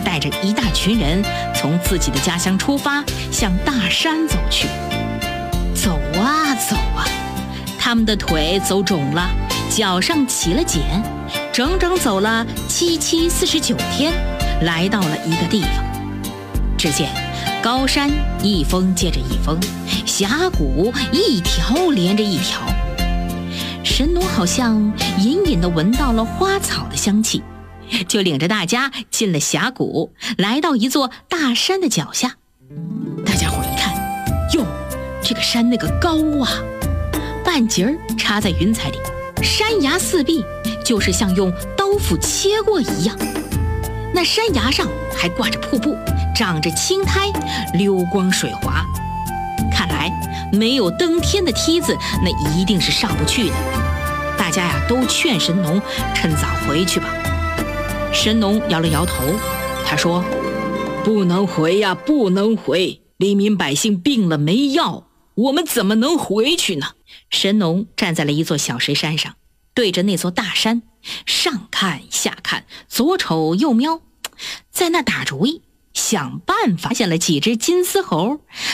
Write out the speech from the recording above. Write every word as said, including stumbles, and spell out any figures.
他带着一大群人从自己的家乡出发，向大山走去。走啊走啊，他们的腿走肿了，脚上起了茧，整整走了七七四十九天，来到了一个地方。只见高山一峰接着一峰，峡谷一条连着一条。神农好像隐隐地闻到了花草的香气，就领着大家进了峡谷，来到一座大山的脚下。大家伙一看，哟，这个山那个高啊，半截儿插在云彩里，山崖四壁就是像用刀斧切过一样。那山崖上还挂着瀑布，长着青苔，溜光水滑。看来没有登天的梯子，那一定是上不去的。大家呀，都劝神农趁早回去吧。神农摇了摇头，他说：“不能回呀，不能回！黎民百姓病了没药，我们怎么能回去呢？”神农站在了一座小石山上，对着那座大山，上看下看，左瞅右瞄，在那打主意，想办法发现了几只金丝猴，